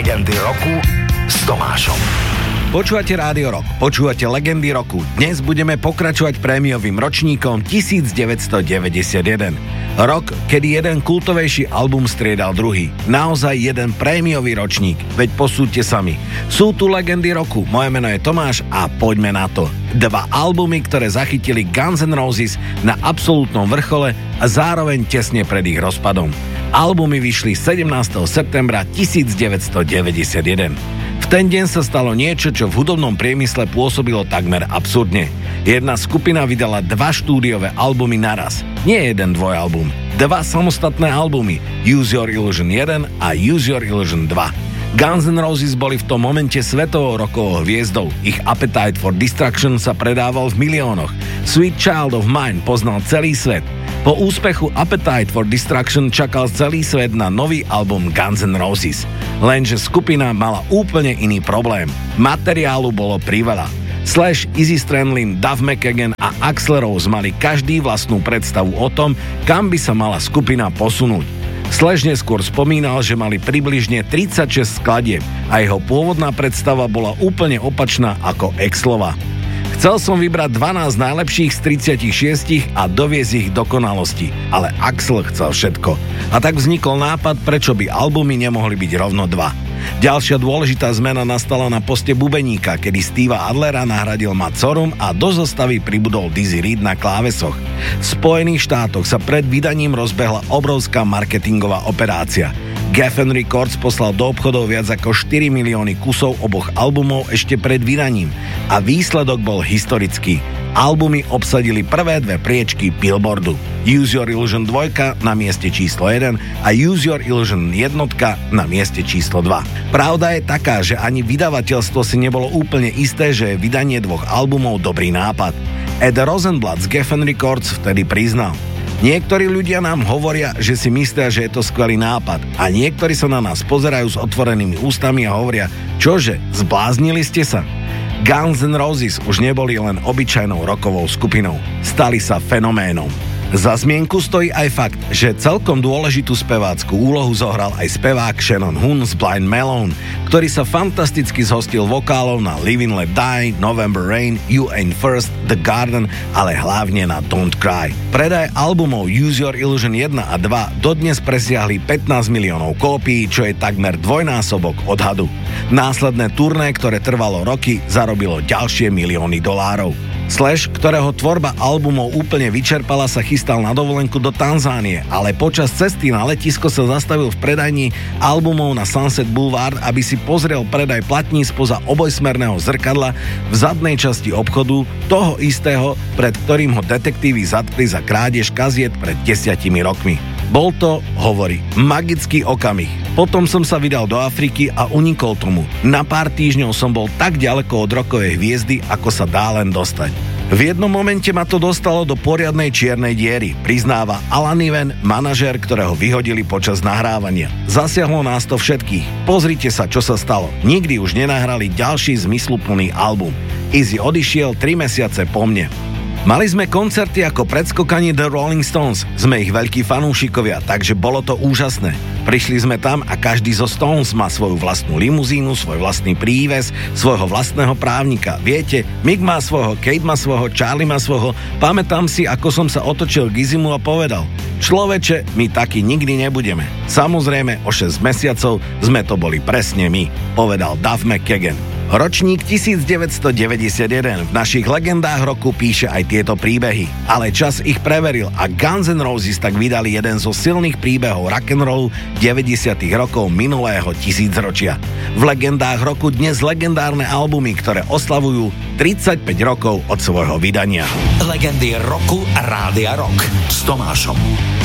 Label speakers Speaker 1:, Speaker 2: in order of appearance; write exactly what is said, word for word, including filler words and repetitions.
Speaker 1: Legendy roku s Tomášom.
Speaker 2: Počúvate Rádio Rock, počúvate Legendy roku. Dnes budeme pokračovať prémiovým ročníkom devätnásťstodeväťdesiatjeden. Rok, kedy jeden kultovejší album striedal druhý. Naozaj jeden prémiový ročník, veď posúďte sami. Sú tu Legendy roku, moje meno je Tomáš a poďme na to. Dva albumy, ktoré zachytili Guns N' Roses na absolútnom vrchole a zároveň tesne pred ich rozpadom. Albumy vyšli sedemnásteho septembra devätnásťstodeväťdesiatjeden. V ten deň sa stalo niečo, čo v hudobnom priemysle pôsobilo takmer absurdne. Jedna skupina vydala dva štúdiové albumy naraz. Nie jeden dvojalbum, dva samostatné albumy, Use Your Illusion jeden a Use Your Illusion dva. Guns N' Roses boli v tom momente svetovou rockovou hviezdou. Ich Appetite for Destruction sa predával v miliónoch. Sweet Child of Mine poznal celý svet. Po úspechu Appetite for Destruction čakal celý svet na nový album Guns N' Roses. Lenže skupina mala úplne iný problém. Materiálu bolo priveľa. Slash, Izzy Stradlin, Duff McKagan a Axl Rose mali každý vlastnú predstavu o tom, kam by sa mala skupina posunúť. Slash neskôr spomínal, že mali približne tridsaťšesť skladieb a jeho pôvodná predstava bola úplne opačná ako Axlova. Chcel som vybrať dvanásť najlepších z tridsaťšesť a doviesť ich dokonalosti, ale Axl chcel všetko. A tak vznikol nápad, prečo by albumy nemohli byť rovno dva. Ďalšia dôležitá zmena nastala na poste bubeníka, kedy Steva Adlera nahradil Matt Sorum a do zostavy pribudol Dizzy Reed na klávesoch. V Spojených štátoch sa pred vydaním rozbehla obrovská marketingová operácia. Geffen Records poslal do obchodov viac ako štyri milióny kusov oboch albumov ešte pred vydaním a výsledok bol historický. Albumy obsadili prvé dve priečky Billboardu. Use Your Illusion dva na mieste číslo jeden a Use Your Illusion jeden na mieste číslo dva. Pravda je taká, že ani vydavateľstvo si nebolo úplne isté, že je vydanie dvoch albumov dobrý nápad. Ed Rosenblatt z Geffen Records vtedy priznal: niektorí ľudia nám hovoria, že si myslia, že je to skvelý nápad a niektorí sa na nás pozerajú s otvorenými ústami a hovoria: čože, zbláznili ste sa? Guns N' Roses už neboli len obyčajnou rockovou skupinou, stali sa fenoménom. Za zmienku stojí aj fakt, že celkom dôležitú spevácku úlohu zohral aj spevák Shannon Hoon z Blind Melon, ktorý sa fantasticky zhostil vokálov na Live and Let Die, November Rain, You Ain't First, The Garden, ale hlavne na Don't Cry. Predaj albumov Use Your Illusion jeden a dva dodnes presiahli pätnásť miliónov kópií, čo je takmer dvojnásobok odhadu. Následné turné, ktoré trvalo roky, zarobilo ďalšie milióny dolárov. Slash, ktorého tvorba albumov úplne vyčerpala, sa chystal na dovolenku do Tanzánie, ale počas cesty na letisko sa zastavil v predajni albumov na Sunset Boulevard, aby si pozrel predaj platní spoza obojsmerného zrkadla v zadnej časti obchodu, toho istého, pred ktorým ho detektívy zatkli za krádež kaziet pred desiatimi rokmi. Bol to, hovorí, magický okamih. Potom som sa vydal do Afriky a unikol tomu. Na pár týždňov som bol tak ďaleko od rockovej hviezdy, ako sa dá len dostať. V jednom momente ma to dostalo do poriadnej čiernej diery, priznáva Alan Niven, manažér, ktorého vyhodili počas nahrávania. Zasiahlo nás to všetkých. Pozrite sa, čo sa stalo. Nikdy už nenahrali ďalší zmysluplný album. Izzy odišiel tri mesiace po mne. Mali sme koncerty ako predskokanie The Rolling Stones, sme ich veľkí fanúšikovia, takže bolo to úžasné. Prišli sme tam a každý zo Stones má svoju vlastnú limuzínu, svoj vlastný príves, svojho vlastného právnika. Viete, Mick má svojho, Kate má svojho, Charlie má svojho. Pamätám si, ako som sa otočil k Izzymu a povedal: človeče, my takí nikdy nebudeme. Samozrejme, o šesť mesiacov sme to boli presne my, povedal Duff McKagan. Ročník devätnásťstodeväťdesiatjeden v našich legendách roku píše aj tieto príbehy, ale čas ich preveril a Guns N' Roses tak vydali jeden zo silných príbehov rock'n'rollu deväťdesiatych rokov minulého tisícročia. V legendách roku dnes legendárne albumy, ktoré oslavujú tridsaťpäť rokov od svojho vydania.
Speaker 1: Legendy roku Rádia Rock s Tomášom.